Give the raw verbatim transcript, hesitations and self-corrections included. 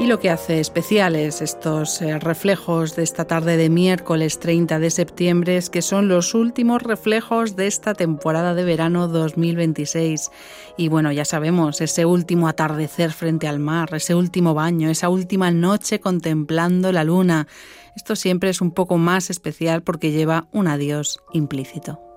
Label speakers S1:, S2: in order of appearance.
S1: lo que hace especiales estos eh, reflejos de esta tarde de miércoles treinta de septiembre es que son los últimos reflejos de esta temporada de verano dos mil veintiséis. Y bueno, ya sabemos, ese último atardecer frente al mar, ese último baño, esa última noche contemplando la luna. Esto siempre es un poco más especial porque lleva un adiós implícito.